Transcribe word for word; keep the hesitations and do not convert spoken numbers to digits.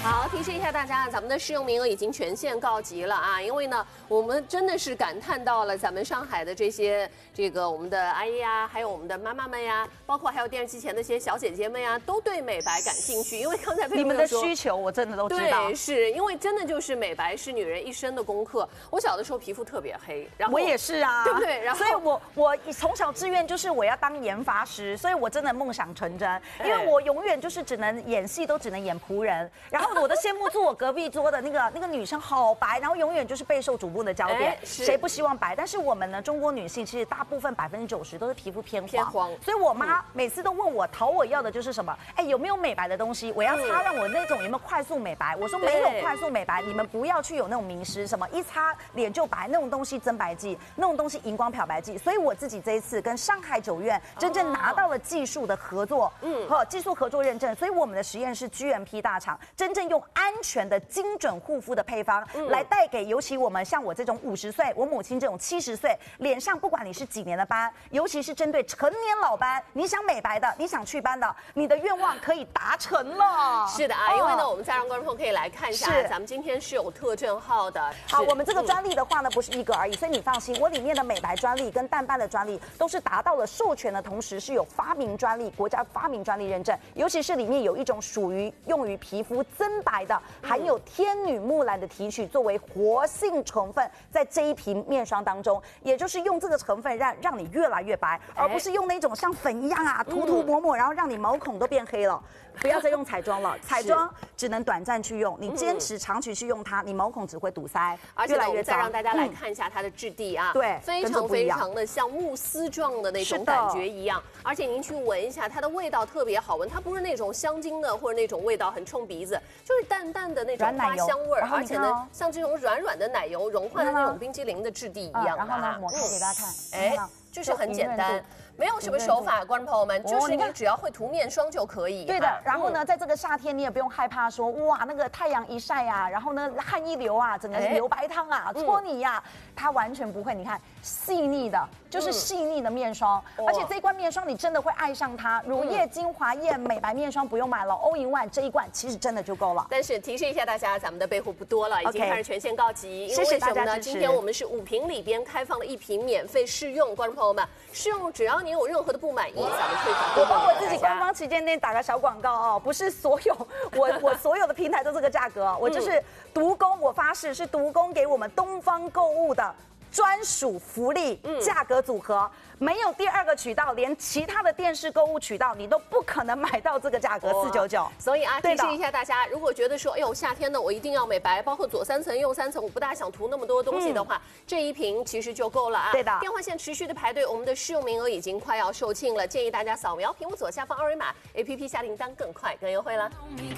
好，提示一下大家，咱们的试用名额已经全线告急了啊！因为呢，我们真的是感叹到了咱们上海的这些这个我们的阿姨呀，还有我们的妈妈们呀，包括还有电视机前的这些小姐姐们呀，都对美白感兴趣。因为刚才你们的需求我真的都知道， 对，是因为真的就是美白是女人一生的功课。我小的时候皮肤特别黑，然后我也是啊， 对不对？然后， 所以我我从小志愿就是我要当研发师，所以我真的梦想成真，因为我永远就是只能演戏，都只能演仆人。然后我都羡慕住我隔壁桌的那个那个女生好白，然后永远就是备受瞩目的焦点，谁不希望白？但是我们呢，中国女性其实大部分百分之九十都是皮肤偏黄， 偏黄。 所以我妈每次都问我讨我要的就是什么？哎，有没有美白的东西？我要擦让我那种有没有快速美白？我说没有快速美白，你们不要去有那种迷失，什么一擦脸就白那种东西增白剂，那种东西荧光漂白剂。所以我自己这一次跟上海九院真正拿到了技术的合作，嗯，和技术合作认证，所以我们的实验是 G M P 大厂，真正用安全的精准护肤的配方来带给，尤其我们像我这种五十岁，我母亲这种七十岁，脸上不管你是几年的斑，尤其是针对成年老斑，你想美白的，你想去斑的，你的愿望可以达成了。 是的啊，因为呢，我们再让观众可以来看一下，咱们今天是有特证号的。 好，我们这个专利的话呢，不是一个而已，所以你放心，我里面的美白专利跟淡斑的专利都是达到了授权的同时，是有发明专利、国家发明专利认证，尤其是里面有一种属于用于皮肤增白的，含有天女木兰的提取作为活性成分，在这一瓶面霜当中，也就是用这个成分让让你越来越白，而不是用那种像粉一样啊涂涂抹抹，然后让你毛孔都变黑了。不要再用彩妆了，彩妆只能短暂去用，你坚持长期去用它，你毛孔只会堵塞， 而且呢，我们再让大家来看一下它的质地啊， 对， 非常非常的像慕斯状的那种感觉一样，而且您去闻一下，它的味道特别好闻，它不是那种香精的或者那种味道很冲鼻子，就是淡淡的那种花香味儿，而且呢，像这种软软的奶油融化的那种冰激凌的质地一样。 然后呢，抹开给大家看， 哎。就是很简单，没有什么手法，观众朋友们，就是你只要会涂面霜就可以。 对的，然后呢，在这个夏天你也不用害怕说哇那个太阳一晒啊，然后呢汗一流啊，整个流白汤啊，搓泥呀，它完全不会。你看细腻的，就是细腻的面霜，而且这一罐面霜你真的会爱上它。乳液、精华液、美白面霜不用买了 ，all in one 这一罐其实真的就够了。 但是提示一下大家，咱们的备货不多了，已经开始全线告急。 谢谢大家支持。 今天我们是五瓶里边开放了一瓶免费试用，观众朋友们。试用，只要你有任何的不满意，咱们退款。 我帮我自己官方旗舰店打个小广告哦，不是所有我我所有的平台都这个价格，我就是独供，我发誓是独供给我们东方购物的专属福利价格组合，没有第二个渠道，连其他的电视购物渠道你都不可能买到这个价格四九九。 所以啊，提示一下大家，如果觉得说，哎呦夏天呢我一定要美白，包括左三层右三层，我不大想涂那么多东西的话，嗯、这一瓶其实就够了啊。 对的。 电话线持续的排队，我们的试用名额已经快要售罄了，建议大家扫描屏幕左下方二维码 ，A P P 下订单更快更优惠了。